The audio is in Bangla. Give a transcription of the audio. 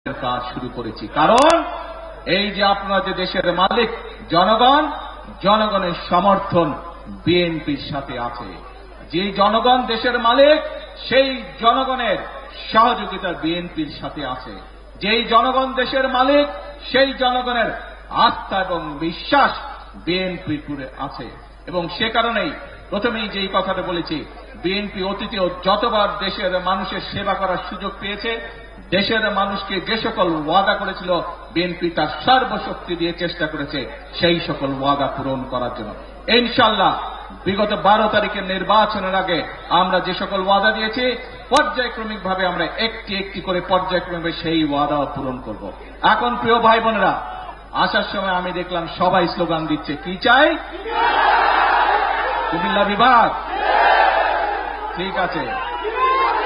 কাজ শুরু করেছি। কারণ এই যে আপনারা যে দেশের মালিক জনগণ, জনগণের সমর্থন বিএনপির সাথে আছে। যে জনগণ দেশের মালিক, সেই জনগণের সহযোগিতা বিএনপির সাথে আছে। যেই জনগণ দেশের মালিক, সেই জনগণের আস্থা এবং বিশ্বাস বিএনপির উপরে আছে। এবং সে কারণেই প্রথমেই যেই কথাটা বলেছি, বিএনপি অতীতেও যতবার দেশের মানুষের সেবা করার সুযোগ পেয়েছে, দেশের মানুষকে যে সকল ওয়াদা করেছিল, বিএনপি তার সর্বশক্তি দিয়ে চেষ্টা করেছে সেই সকল ওয়াদা পূরণ করার জন্য। ইনশাআল্লাহ বিগত 12 তারিখের নির্বাচনের আগে আমরা যে সকল ওয়াদা দিয়েছি, পর্যায়ক্রমিকভাবে আমরা একটি একটি করে পর্যায়ক্রমে সেই ওয়াদা পূরণ করব। এখন প্রিয় ভাই বোনেরা, আসার সময় আমি দেখলাম সবাই স্লোগান দিচ্ছে, কি চাই? কুমিল্লা বিভাগ। ঠিক আছে,